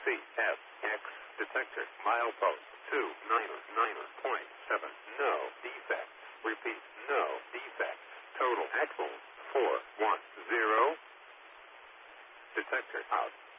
CFX detector. Milepost 299.7. No defects. Repeat, no defects. Total axle 410. Detector out.